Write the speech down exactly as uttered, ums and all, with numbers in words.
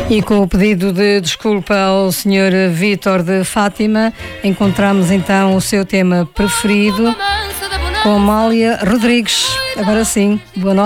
E com o pedido de desculpa ao senhor Vítor de Fátima, encontramos então o seu tema preferido com Amália Rodrigues. Agora sim, boa noite.